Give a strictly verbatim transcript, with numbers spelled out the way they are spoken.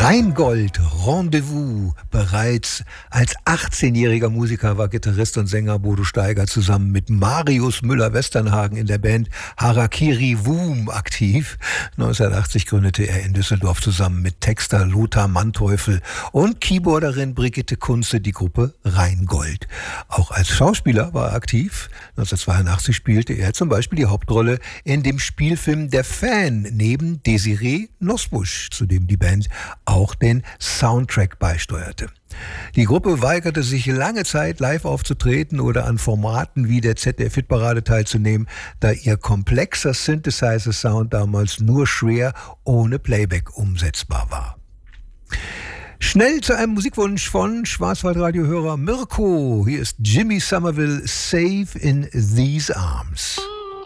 Rheingold, Rendezvous. Bereits als achtzehnjähriger Musiker war Gitarrist und Sänger Bodo Steiger zusammen mit Marius Müller-Westernhagen in der Band Harakiri Wum aktiv. neunzehnhundertachtzig gründete er in Düsseldorf zusammen mit Texter Lothar Manteuffel und Keyboarderin Brigitte Kunze die Gruppe Rheingold. Auch als Schauspieler war er aktiv. neunzehnhundertzweiundachtzig spielte er zum Beispiel die Hauptrolle in dem Spielfilm Der Fan neben Desiree Nosbusch, zu dem die Band auch den Soundtrack beisteuerte. Die Gruppe weigerte sich lange Zeit, live aufzutreten oder an Formaten wie der Z D F-Hitparade teilzunehmen, da ihr komplexer Synthesizer-Sound damals nur schwer ohne Playback umsetzbar war. Schnell zu einem Musikwunsch von Schwarzwaldradio-Hörer Mirko. Hier ist Jimmy Somerville, Safe in These Arms.